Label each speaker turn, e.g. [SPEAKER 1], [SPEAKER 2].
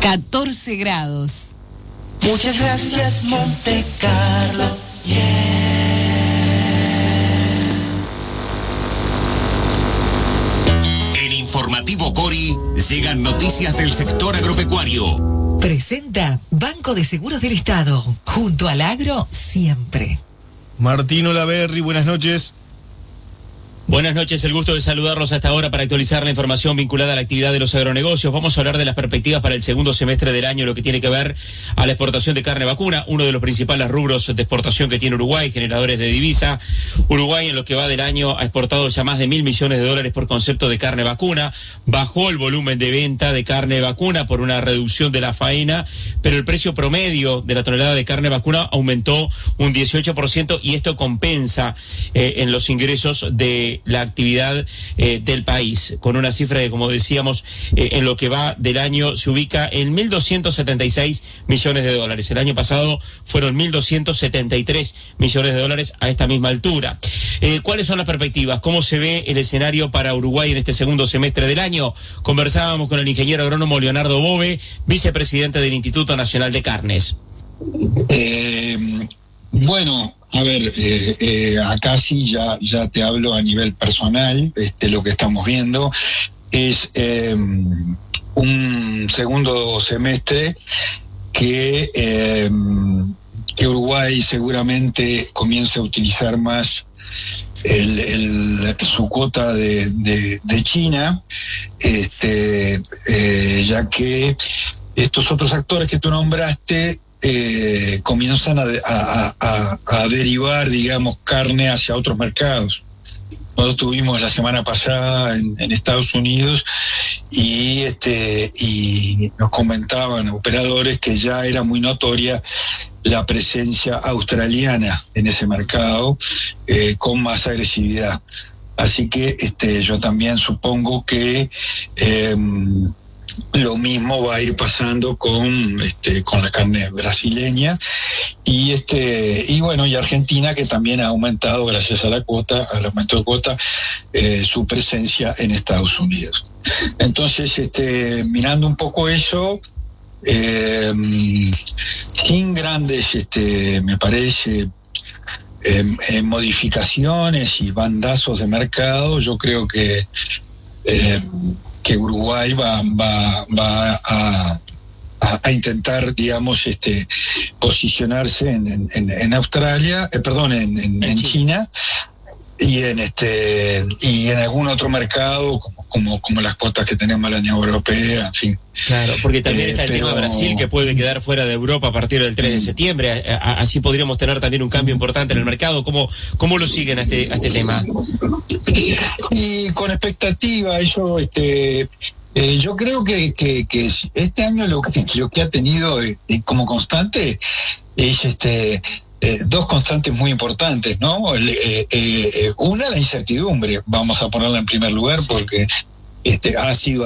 [SPEAKER 1] 14 grados.
[SPEAKER 2] Muchas gracias, Monte Carlo.
[SPEAKER 3] En Informativo Cori llegan noticias del sector agropecuario.
[SPEAKER 4] Presenta Banco de Seguros del Estado. Junto al agro, siempre.
[SPEAKER 5] Martín Olaverri, buenas noches.
[SPEAKER 6] Buenas noches, el gusto de saludarlos a esta hora para actualizar la información vinculada a la actividad de los agronegocios. Vamos a hablar de las perspectivas para el segundo semestre del año, lo que tiene que ver a la exportación de carne vacuna, uno de los principales rubros de exportación que tiene Uruguay, generadores de divisa. Uruguay en lo que va del año ha exportado ya más de $1.000 millones por concepto de carne vacuna. Bajó el volumen de venta de carne vacuna por una reducción de la faena, pero el precio promedio de la tonelada de carne vacuna aumentó un 18% y esto compensa en los ingresos de la actividad del país, con una cifra que, como decíamos, en lo que va del año se ubica en $1.276 millones. El año pasado fueron $1.273 millones a esta misma altura. ¿Cuáles son las perspectivas? ¿Cómo se ve el escenario para Uruguay en este segundo semestre del año? Conversábamos con el ingeniero agrónomo Leonardo Bove, vicepresidente del Instituto Nacional de Carnes.
[SPEAKER 7] Bueno, a ver, acá sí ya te hablo a nivel personal. Lo que estamos viendo es un segundo semestre que Uruguay seguramente comienza a utilizar más su cuota de China, ya que estos otros actores que tú nombraste comienzan a derivar, digamos, carne hacia otros mercados. Nosotros tuvimos la semana pasada en Estados Unidos y nos comentaban operadores que ya era muy notoria la presencia australiana en ese mercado con más agresividad. Así que yo también supongo que lo mismo va a ir pasando con la carne brasileña y bueno, y Argentina, que también ha aumentado gracias al aumento de cuota, su presencia en Estados Unidos. Entonces, mirando un poco eso, sin grandes, me parece, modificaciones y bandazos de mercado, yo creo que Uruguay va a intentar, digamos, posicionarse en Australia, en China y en algún otro mercado como las cuotas que tenemos en la Unión Europea, en fin.
[SPEAKER 6] Claro, porque también está el tema de Brasil, que puede quedar fuera de Europa a partir del 3 de septiembre. Así podríamos tener también un cambio importante en el mercado. ¿Cómo lo siguen a este tema?
[SPEAKER 7] Y con expectativa, eso, yo creo que este año lo que ha tenido como constante es dos constantes muy importantes, ¿no? Una, la incertidumbre, vamos a ponerla en primer lugar, porque ha sido